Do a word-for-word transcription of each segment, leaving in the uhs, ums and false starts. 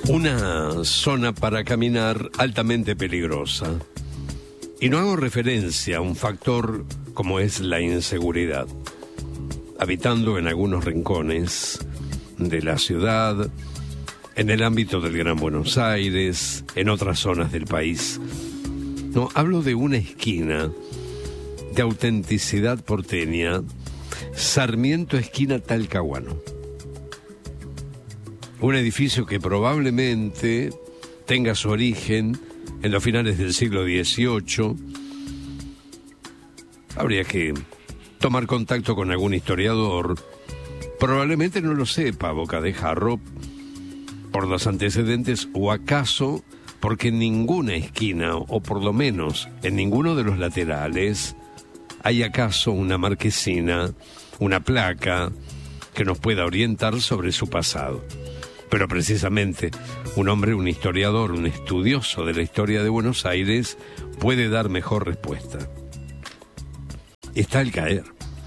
Una zona para caminar altamente peligrosa. Y no hago referencia a un factor como es la inseguridad. Habitando en algunos rincones de la ciudad, en el ámbito del Gran Buenos Aires, en otras zonas del país. No, hablo de una esquina de autenticidad porteña, Sarmiento esquina Talcahuano. Un edificio que probablemente tenga su origen en los finales del siglo dieciocho. Habría que tomar contacto con algún historiador. Probablemente no lo sepa boca de jarro por los antecedentes, o acaso porque en ninguna esquina, o por lo menos en ninguno de los laterales, hay acaso una marquesina, una placa que nos pueda orientar sobre su pasado. Pero precisamente un hombre, un historiador, un estudioso de la historia de Buenos Aires puede dar mejor respuesta. Está al caer.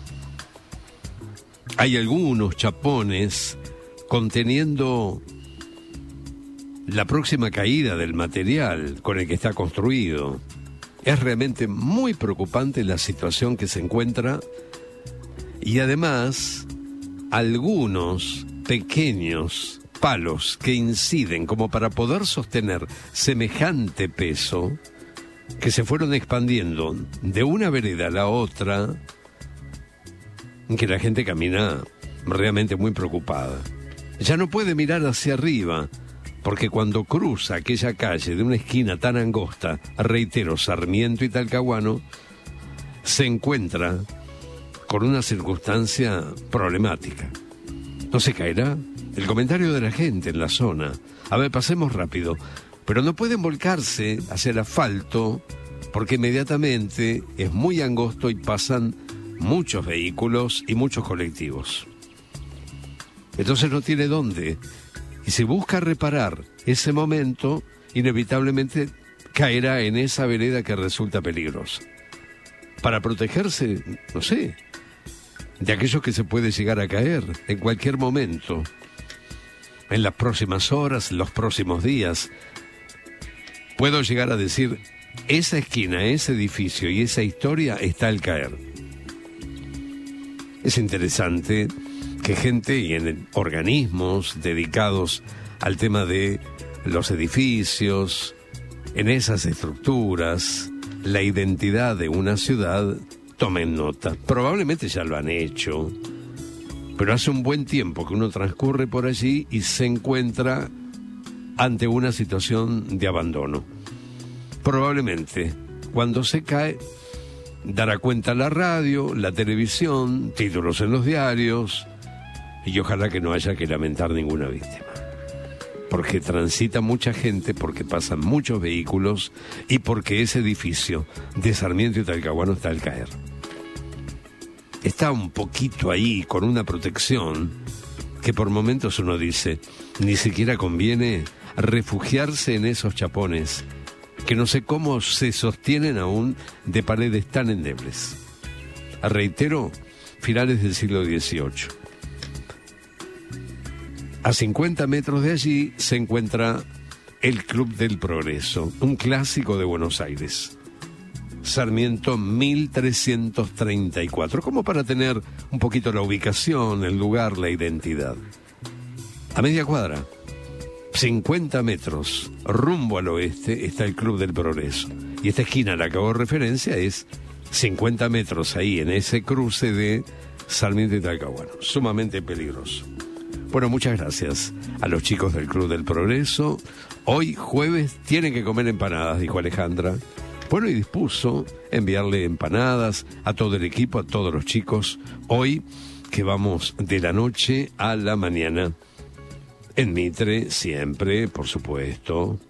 Hay algunos chapones conteniendo la próxima caída del material con el que está construido. Es realmente muy preocupante la situación que se encuentra, y además algunos pequeños palos que inciden como para poder sostener semejante peso, que se fueron expandiendo de una vereda a la otra, que la gente camina realmente muy preocupada. Ya no puede mirar hacia arriba, porque cuando cruza aquella calle de una esquina tan angosta, reitero, Sarmiento y Talcahuano, se encuentra con una circunstancia problemática. ¿No se caerá? El comentario de la gente en la zona. A ver, pasemos rápido. Pero no pueden volcarse hacia el asfalto porque inmediatamente es muy angosto y pasan muchos vehículos y muchos colectivos. Entonces no tiene dónde. Y si busca reparar ese momento, inevitablemente caerá en esa vereda que resulta peligrosa. Para protegerse, no sé, de aquello que se puede llegar a caer en cualquier momento, en las próximas horas, los próximos días. Puedo llegar a decir, esa esquina, ese edificio y esa historia está al caer. Es interesante que gente y en organismos dedicados al tema de los edificios, en esas estructuras, la identidad de una ciudad, tomen nota. Probablemente ya lo han hecho, pero hace un buen tiempo que uno transcurre por allí y se encuentra ante una situación de abandono. Probablemente, cuando se cae, dará cuenta la radio, la televisión, títulos en los diarios, y ojalá que no haya que lamentar ninguna víctima. Porque transita mucha gente, porque pasan muchos vehículos y porque ese edificio de Sarmiento y Talcahuano está al caer. Está un poquito ahí con una protección que por momentos uno dice, ni siquiera conviene refugiarse en esos chapones que no sé cómo se sostienen aún de paredes tan endebles. Reitero, finales del siglo dieciocho. A cincuenta metros de allí se encuentra el Club del Progreso, un clásico de Buenos Aires. Sarmiento mil trescientos treinta y cuatro, como para tener un poquito la ubicación, el lugar, la identidad. A media cuadra, cincuenta metros, rumbo al oeste, está el Club del Progreso. Y esta esquina a la que hago referencia es cincuenta metros ahí, en ese cruce de Sarmiento y Talcahuano. Sumamente peligroso. Bueno, muchas gracias a los chicos del Club del Progreso. Hoy, jueves, tienen que comer empanadas, dijo Alejandra. Bueno, y dispuso enviarle empanadas a todo el equipo, a todos los chicos, hoy que vamos de la noche a la mañana. En Mitre, siempre, por supuesto.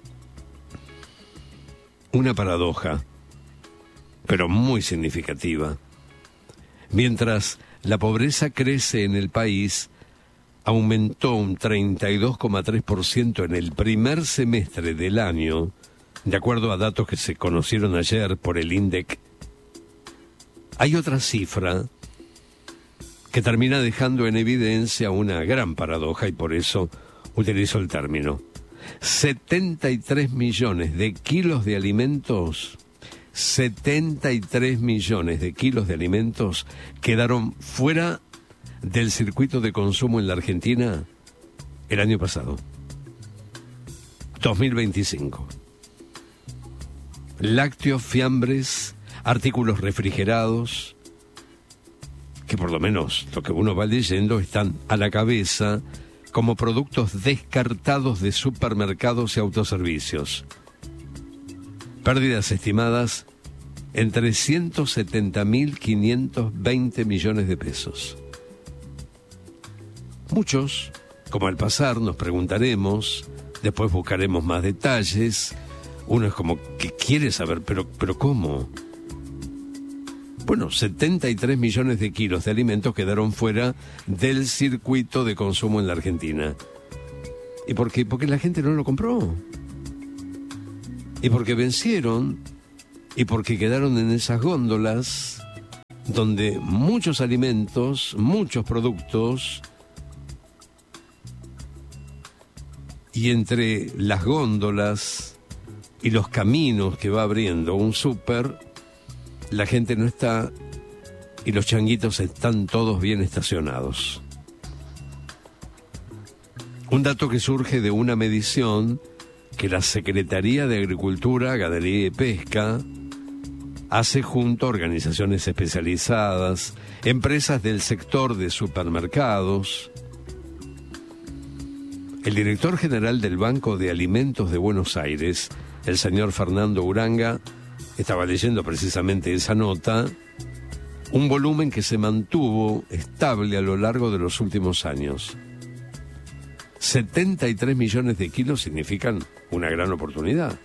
Una paradoja, pero muy significativa. Mientras la pobreza crece en el país, aumentó un treinta y dos coma tres por ciento en el primer semestre del año, de acuerdo a datos que se conocieron ayer por el INDEC. Hay otra cifra que termina dejando en evidencia una gran paradoja y por eso utilizo el término. setenta y tres millones de kilos de alimentos, setenta y tres millones de kilos de alimentos quedaron fuera del circuito de consumo en la Argentina el año pasado, dos mil veinticinco. Lácteos, fiambres, artículos refrigerados, que por lo menos lo que uno va leyendo están a la cabeza como productos descartados de supermercados y autoservicios. Pérdidas estimadas en trescientos setenta mil quinientos veinte millones de pesos. Muchos, como al pasar, nos preguntaremos, después buscaremos más detalles. Uno es como que quiere saber, pero, pero ¿cómo? Bueno, setenta y tres millones de kilos de alimentos quedaron fuera del circuito de consumo en la Argentina. ¿Y por qué? Porque la gente no lo compró. Y porque vencieron, y porque quedaron en esas góndolas donde muchos alimentos, muchos productos, y entre las góndolas y los caminos que va abriendo un súper, la gente no está y los changuitos están todos bien estacionados. Un dato que surge de una medición que la Secretaría de Agricultura, Ganadería y Pesca hace junto a organizaciones especializadas, empresas del sector de supermercados. El director general del Banco de Alimentos de Buenos Aires, el señor Fernando Uranga, estaba leyendo precisamente esa nota, un volumen que se mantuvo estable a lo largo de los últimos años. setenta y tres millones de kilos significan una gran oportunidad.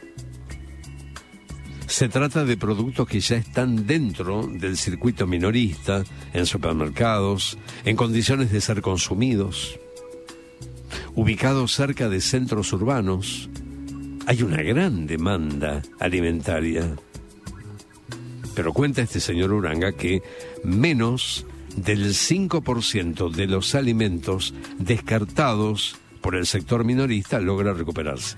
Se trata de productos que ya están dentro del circuito minorista, en supermercados, en condiciones de ser consumidos, ubicados cerca de centros urbanos. Hay una gran demanda alimentaria. Pero cuenta este señor Uranga que menos del cinco por ciento de los alimentos descartados por el sector minorista logra recuperarse.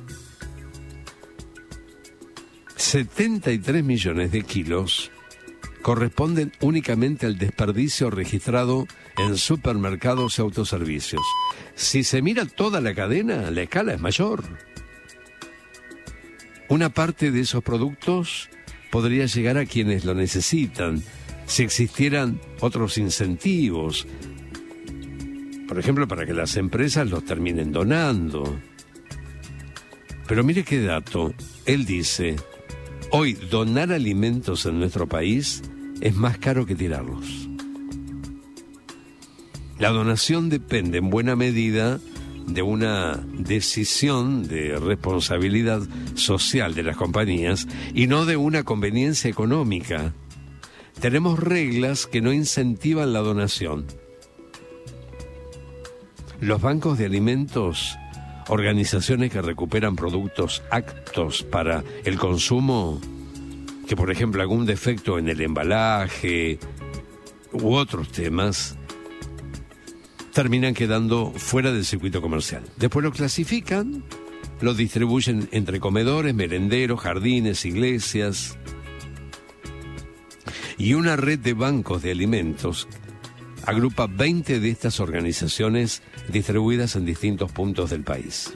setenta y tres millones de kilos corresponden únicamente al desperdicio registrado en supermercados y autoservicios. Si se mira toda la cadena, la escala es mayor. Una parte de esos productos podría llegar a quienes lo necesitan si existieran otros incentivos. Por ejemplo, para que las empresas los terminen donando. Pero mire qué dato. Él dice, hoy donar alimentos en nuestro país es más caro que tirarlos. La donación depende en buena medida de una decisión de responsabilidad social de las compañías y no de una conveniencia económica. Tenemos reglas que no incentivan la donación. Los bancos de alimentos, organizaciones que recuperan productos aptos para el consumo, que por ejemplo algún defecto en el embalaje u otros temas, terminan quedando fuera del circuito comercial. Después lo clasifican, lo distribuyen entre comedores, merenderos, jardines, iglesias. Y una red de bancos de alimentos agrupa veinte de estas organizaciones distribuidas en distintos puntos del país.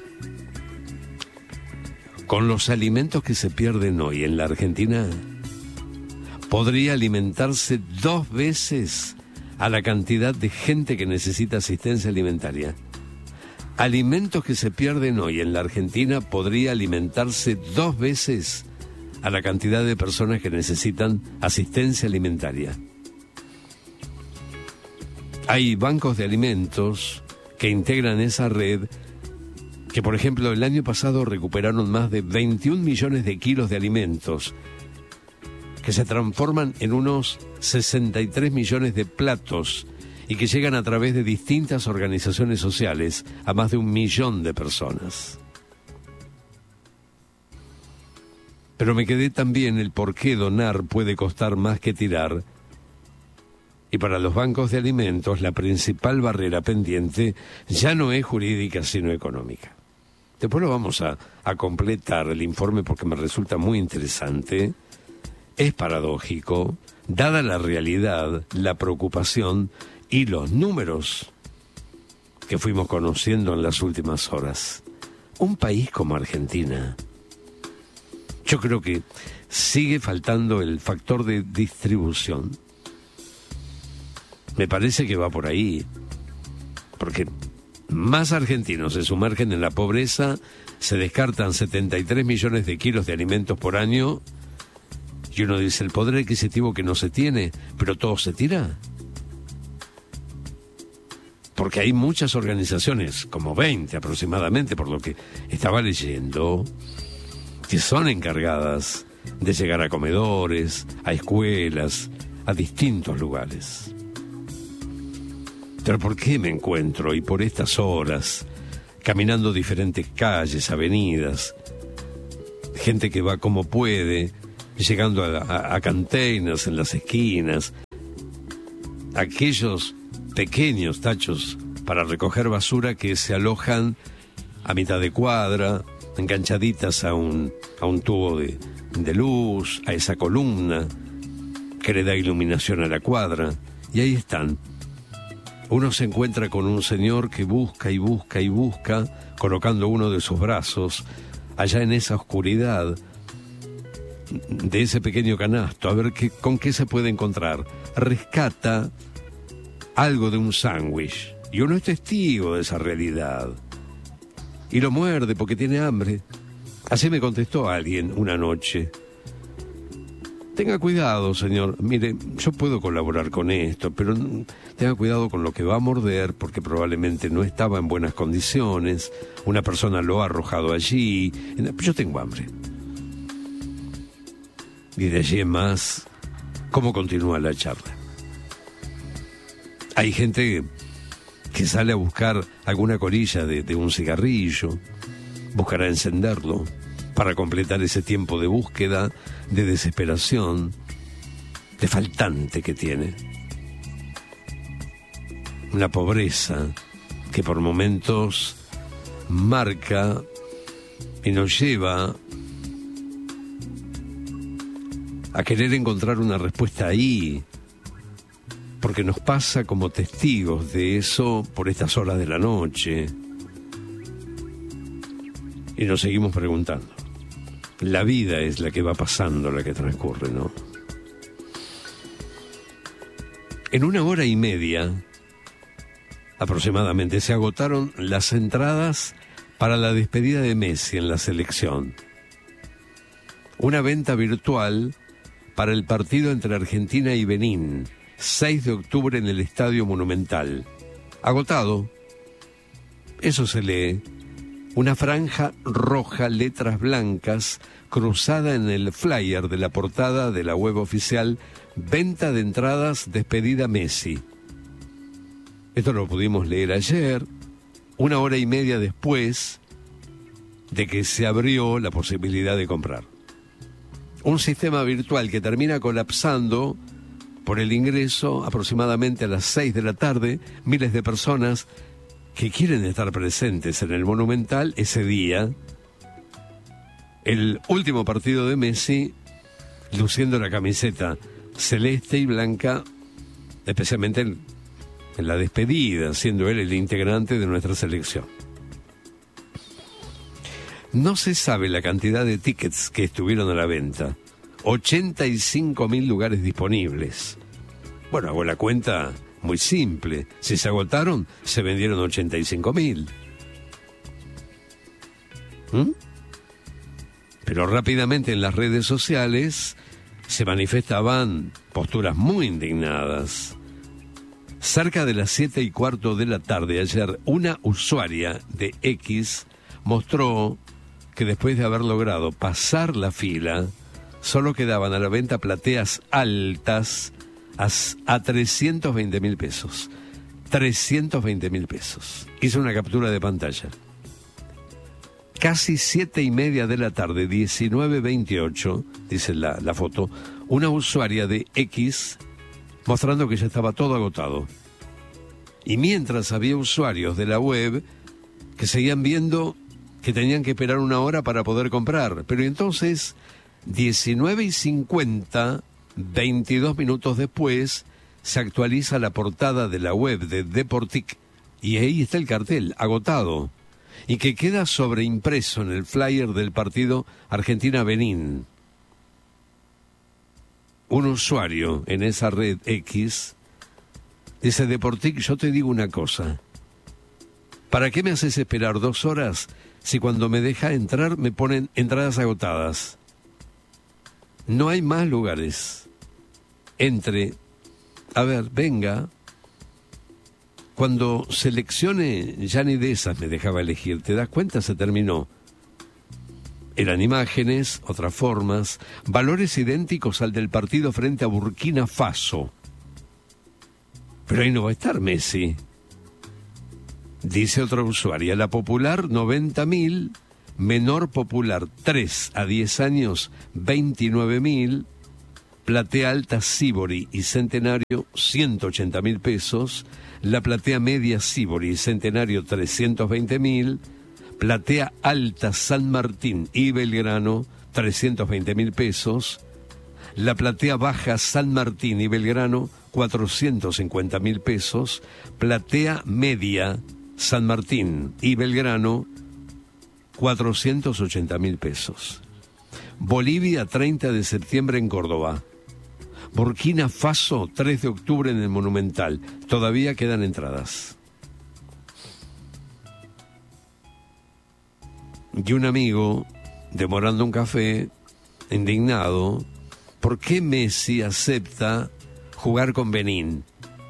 Con los alimentos que se pierden hoy en la Argentina, podría alimentarse dos veces a la cantidad de gente que necesita asistencia alimentaria. Alimentos que se pierden hoy en la Argentina podría alimentarse dos veces a la cantidad de personas que necesitan asistencia alimentaria. Hay bancos de alimentos que integran esa red que, por ejemplo, el año pasado recuperaron más de veintiún millones de kilos de alimentos que se transforman en unos sesenta y tres millones de platos y que llegan a través de distintas organizaciones sociales a más de un millón de personas. Pero me quedé también el por qué donar puede costar más que tirar. Y para los bancos de alimentos la principal barrera pendiente ya no es jurídica sino económica. después lo vamos a, a completar el informe porque me resulta muy interesante, es paradójico, dada la realidad, la preocupación y los números que fuimos conociendo en las últimas horas. Un país como Argentina, yo creo que sigue faltando el factor de distribución. Me parece que va por ahí, porque más argentinos se sumergen en la pobreza, se descartan setenta y tres millones de kilos de alimentos por año, y uno dice, el poder adquisitivo que no se tiene, pero todo se tira. Porque hay muchas organizaciones, como veinte aproximadamente, por lo que estaba leyendo, que son encargadas de llegar a comedores, a escuelas, a distintos lugares. Pero ¿por qué me encuentro, y por estas horas, caminando diferentes calles, avenidas, gente que va como puede, llegando a, a, a containers en las esquinas, aquellos pequeños tachos para recoger basura que se alojan a mitad de cuadra, enganchaditas a un, a un tubo de, de luz, a esa columna que le da iluminación a la cuadra, y ahí están. Uno se encuentra con un señor que busca y busca y busca, colocando uno de sus brazos allá en esa oscuridad de ese pequeño canasto, a ver qué, con qué se puede encontrar. Rescata algo de un sándwich, y uno es testigo de esa realidad, y lo muerde porque tiene hambre. Así me contestó alguien una noche. Tenga cuidado, señor, mire, yo puedo colaborar con esto, pero tenga cuidado con lo que va a morder, porque probablemente no estaba en buenas condiciones, una persona lo ha arrojado allí, yo tengo hambre. Y de allí en más, ¿cómo continúa la charla? Hay gente que sale a buscar alguna colilla de, de un cigarrillo, buscará encenderlo para completar ese tiempo de búsqueda, de desesperación, de faltante que tiene. Una pobreza que por momentos marca y nos lleva a querer encontrar una respuesta ahí, porque nos pasa como testigos de eso por estas horas de la noche. Y nos seguimos preguntando. La vida es la que va pasando, la que transcurre, ¿no? En una hora y media, aproximadamente, se agotaron las entradas para la despedida de Messi en la selección. Una venta virtual para el partido entre Argentina y Benín, seis de octubre en el Estadio Monumental. Agotado. Eso se lee. Una franja roja, letras blancas, cruzada en el flyer de la portada de la web oficial, venta de entradas, despedida Messi. Esto lo pudimos leer ayer, una hora y media después de que se abrió la posibilidad de comprar. Un sistema virtual que termina colapsando por el ingreso aproximadamente a las seis de la tarde, miles de personas que quieren estar presentes en el Monumental ese día, el último partido de Messi, luciendo la camiseta celeste y blanca, especialmente en, en la despedida, siendo él el integrante de nuestra selección. No se sabe la cantidad de tickets que estuvieron a la venta. ochenta y cinco mil lugares disponibles. Bueno, hago la cuenta muy simple. Si se agotaron, se vendieron ochenta y cinco mil. ¿Mm? Pero rápidamente en las redes sociales se manifestaban posturas muy indignadas. Cerca de las siete y cuarto de la tarde ayer, una usuaria de X mostró que después de haber logrado pasar la fila, solo quedaban a la venta plateas altas a, a trescientos veinte mil pesos. trescientos veinte mil pesos. Hizo una captura de pantalla. Casi siete y media de la tarde, diecinueve veintiocho, dice la, la foto, una usuaria de X mostrando que ya estaba todo agotado. Y mientras había usuarios de la web que seguían viendo que tenían que esperar una hora para poder comprar. Pero entonces, diecinueve y cincuenta, veintidós minutos después, se actualiza la portada de la web de Deportic y ahí está el cartel, agotado, y que queda sobreimpreso en el flyer del partido Argentina-Benín. Un usuario en esa red X dice: Deportic, yo te digo una cosa, ¿para qué me haces esperar dos horas si cuando me deja entrar me ponen entradas agotadas? No hay más lugares. Entre, a ver, venga. Cuando seleccione, ya ni de esas me dejaba elegir. ¿Te das cuenta? Se terminó. Eran imágenes, otras formas, valores idénticos al del partido frente a Burkina Faso. Pero ahí no va a estar Messi. Dice otra usuaria, la popular noventa mil, menor popular tres a diez años veintinueve mil, platea alta Sibori y Centenario ciento ochenta mil pesos, la platea media Sibori y Centenario trescientos veinte mil, platea alta San Martín y Belgrano trescientos veinte mil pesos, la platea baja San Martín y Belgrano cuatrocientos cincuenta mil pesos, platea media San Martín y Belgrano cuatrocientos ochenta mil pesos. Bolivia treinta de septiembre en Córdoba. Burkina Faso tres de octubre en el Monumental. Todavía quedan entradas. Y un amigo, demorando un café, indignado, ¿por qué Messi acepta jugar con Benín?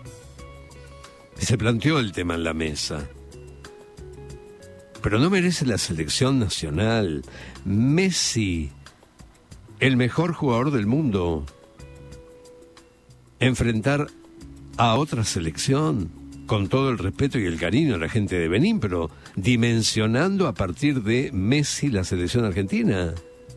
Y se planteó el tema en la mesa. Pero no merece la selección nacional. Messi, el mejor jugador del mundo, enfrentar a otra selección, con todo el respeto y el cariño a la gente de Benín, pero dimensionando a partir de Messi la selección argentina.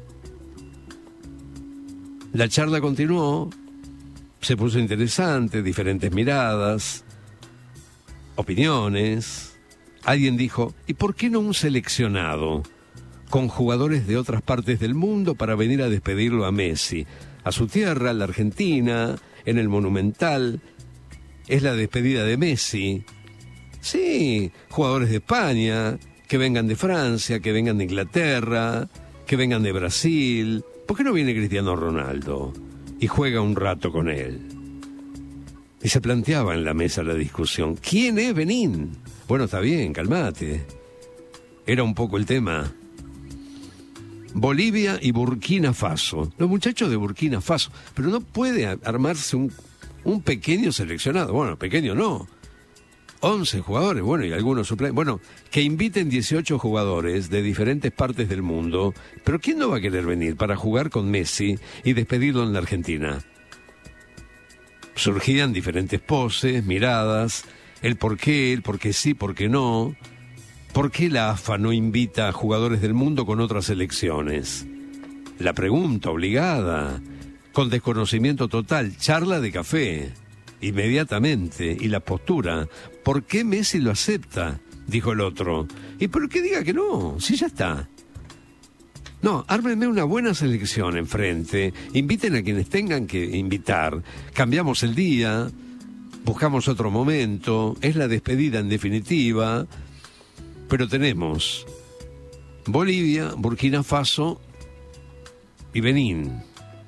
La charla continuó, se puso interesante, diferentes miradas, opiniones. Alguien dijo, ¿y por qué no un seleccionado con jugadores de otras partes del mundo para venir a despedirlo a Messi? A su tierra, la Argentina, en el Monumental, es la despedida de Messi. Sí, jugadores de España, que vengan de Francia, que vengan de Inglaterra, que vengan de Brasil. ¿Por qué no viene Cristiano Ronaldo y juega un rato con él? Y se planteaba en la mesa la discusión, ¿quién es Benín? Bueno, está bien, calmate. Era un poco el tema. Bolivia y Burkina Faso. Los muchachos de Burkina Faso. Pero no puede armarse un, un pequeño seleccionado. Bueno, pequeño no. once jugadores, bueno, y algunos suplentes. Bueno, que inviten dieciocho jugadores de diferentes partes del mundo. Pero ¿quién no va a querer venir para jugar con Messi y despedirlo en la Argentina? Surgían diferentes poses, miradas, el por qué, el por qué sí, por qué no. ¿Por qué la A F A no invita a jugadores del mundo con otras selecciones? La pregunta obligada, con desconocimiento total, charla de café, inmediatamente, y la postura. ¿Por qué Messi lo acepta? Dijo el otro. ¿Y por qué diga que no? Si ya está. No, ármenme una buena selección enfrente, inviten a quienes tengan que invitar, cambiamos el día, buscamos otro momento, es la despedida en definitiva, pero tenemos Bolivia, Burkina Faso y Benín.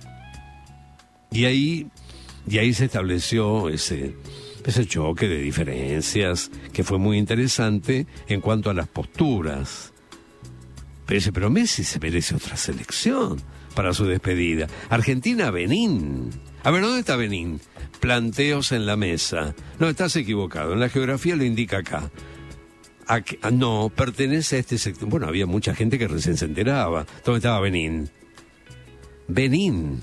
Y ahí, y ahí se estableció ese, ese choque de diferencias que fue muy interesante en cuanto a las posturas. Pero, pero Messi se merece otra selección para su despedida. Argentina, Benín. A ver, ¿dónde está Benín? Planteos en la mesa. No, estás equivocado. En la geografía lo indica acá. Aquí, no, pertenece a este sector. Bueno, había mucha gente que recién se enteraba. ¿Dónde estaba Benín? Benín.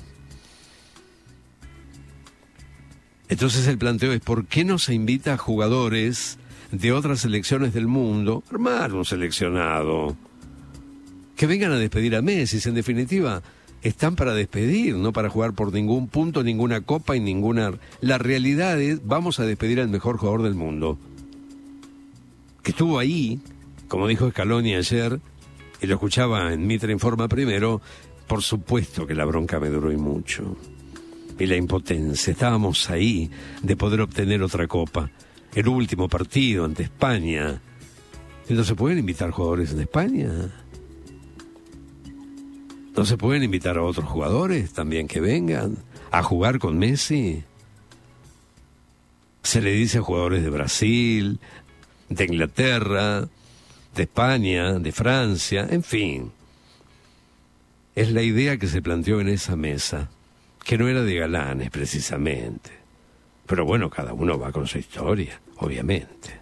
Entonces el planteo es, ¿por qué no se invita a jugadores de otras selecciones del mundo? Armar un seleccionado. Que vengan a despedir a Messi, en definitiva, están para despedir, no para jugar por ningún punto, ninguna copa y ninguna... La realidad es, vamos a despedir al mejor jugador del mundo, que estuvo ahí, como dijo Scaloni ayer, y lo escuchaba en Mitre Informa primero, por supuesto que la bronca me duró y mucho. Y la impotencia, estábamos ahí de poder obtener otra copa, el último partido ante España. ¿Y no se pueden invitar jugadores en España? ¿No se pueden invitar a otros jugadores también que vengan a jugar con Messi? Se le dice a jugadores de Brasil, de Inglaterra, de España, de Francia, en fin. Es la idea que se planteó en esa mesa, que no era de galanes precisamente. Pero bueno, cada uno va con su historia, obviamente.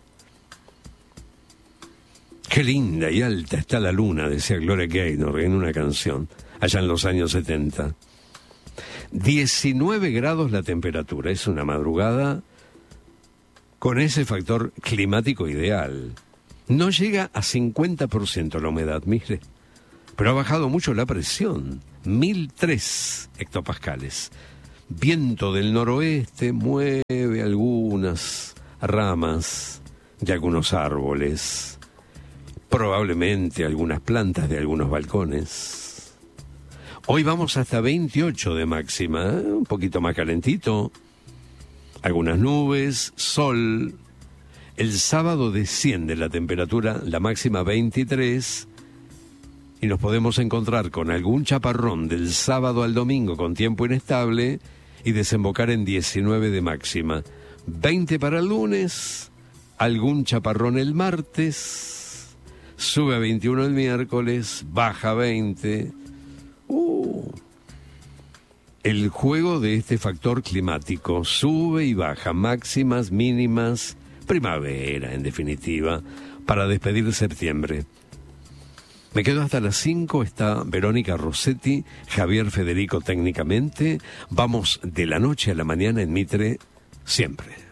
Qué linda y alta está la luna, decía Gloria Gaynor en una canción, allá en los años setenta. diecinueve grados la temperatura, es una madrugada con ese factor climático ideal. No llega a cincuenta por ciento la humedad, mire, pero ha bajado mucho la presión, mil tres hectopascales. Viento del noroeste mueve algunas ramas de algunos árboles, probablemente algunas plantas de algunos balcones. Hoy vamos hasta veintiocho de máxima, ¿eh? Un poquito más calentito. Algunas nubes, sol. El sábado desciende la temperatura, la máxima veintitrés, y nos podemos encontrar con algún chaparrón del sábado al domingo con tiempo inestable y desembocar en diecinueve de máxima. veinte para el lunes, algún chaparrón el martes, sube a veintiuno el miércoles, baja a veinte. Uh, el juego de este factor climático, sube y baja, máximas, mínimas, primavera en definitiva, para despedir septiembre. Me quedo hasta las cinco, está Verónica Rossetti, Javier Federico técnicamente. Vamos de la noche a la mañana en Mitre, siempre.